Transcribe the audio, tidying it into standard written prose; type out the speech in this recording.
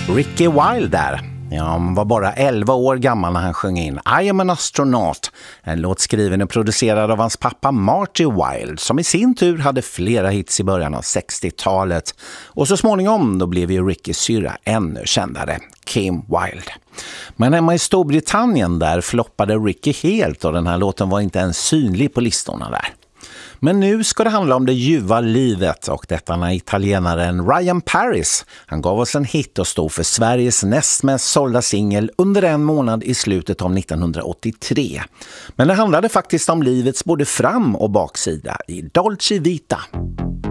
Ricky Wilde där. Ja, han var bara 11 år gammal när han sjöng in I am an astronaut, en låt skriven och producerad av hans pappa Marty Wilde, som i sin tur hade flera hits i början av 60-talet. Och så småningom då blev ju Rickys syrra ännu kändare, Kim Wilde. Men hemma i Storbritannien där floppade Ricky helt och den här låten var inte ens synlig på listorna där. Men nu ska det handla om det ljuva livet och detta när italienaren Ryan Paris, han gav oss en hit och stod för Sveriges näst mest sålda singel under en månad i slutet av 1983. Men det handlade faktiskt om livets både fram- och baksida i Dolce Vita.